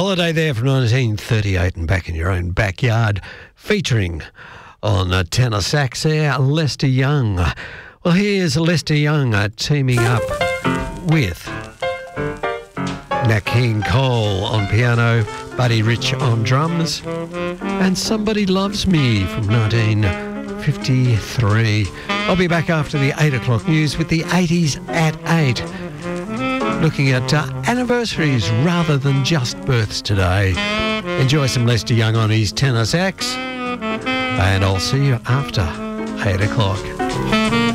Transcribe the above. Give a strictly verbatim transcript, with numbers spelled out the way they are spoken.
Holiday there from nineteen thirty-eight and Back in Your Own Backyard, featuring on uh, tenor sax there, Lester Young. Well, here's Lester Young uh, teaming up with Nat King Cole on piano, Buddy Rich on drums, and Somebody Loves Me from nineteen fifty-three. I'll be back after the eight o'clock news with the eighties at eight. Looking at uh, anniversaries rather than just births today. Enjoy some Lester Young on his tenor sax, and I'll see you after eight o'clock.